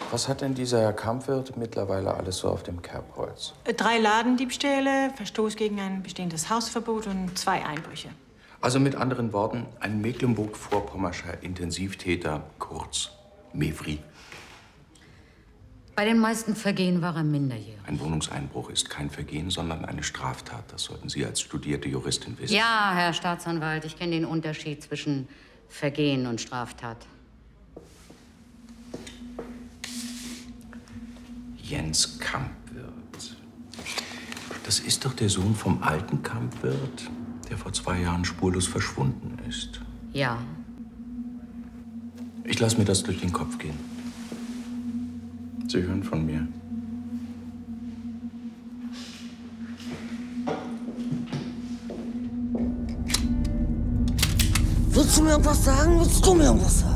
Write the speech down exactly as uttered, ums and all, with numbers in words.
Was hat denn dieser Herr Kampwirt mittlerweile alles so auf dem Kerbholz? Drei Ladendiebstähle, Verstoß gegen ein bestehendes Hausverbot und zwei Einbrüche. Also mit anderen Worten, ein Mecklenburg-Vorpommerscher Intensivtäter, kurz Mevri. Bei den meisten Vergehen war er minderjährig. Ein Wohnungseinbruch ist kein Vergehen, sondern eine Straftat. Das sollten Sie als studierte Juristin wissen. Ja, Herr Staatsanwalt, ich kenne den Unterschied zwischen Vergehen und Straftat. Jens Kampwirt. Das ist doch der Sohn vom alten Kampwirt, der vor zwei Jahren spurlos verschwunden ist. Ja. Ich lasse mir das durch den Kopf gehen. Sie hören von mir. Willst du mir irgendwas sagen? Willst du mir irgendwas sagen?